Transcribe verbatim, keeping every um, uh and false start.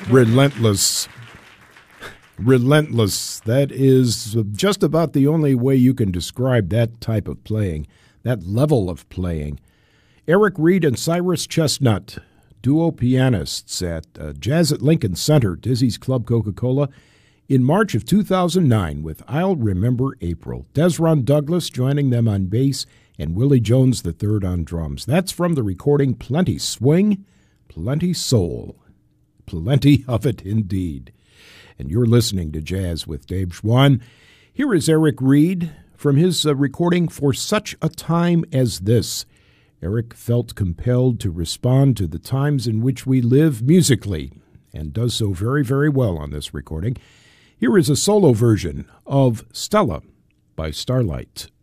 Relentless. Relentless. That is just about the only way you can describe that type of playing, that level of playing. Eric Reed and Cyrus Chestnut, duo pianists at uh, Jazz at Lincoln Center, Dizzy's Club Coca-Cola, in March of two thousand nine with I'll Remember April. Desron Douglas joining them on bass and Willie Jones the third on drums. That's from the recording Plenty Swing, Plenty Soul. Plenty of it indeed. And you're listening to Jazz with Dave Schwann. Here is Eric Reed from his uh, recording For Such a Time as This. Eric felt compelled to respond to the times in which we live musically, and does so very, very well on this recording. Here is a solo version of Stella by Starlight.